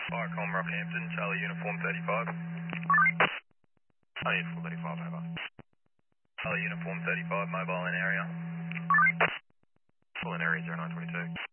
Firecom Rockhampton, Charlie Uniform 35. Charlie Uniform 35, over. Charlie Uniform 35, mobile in area. Full in area 0922.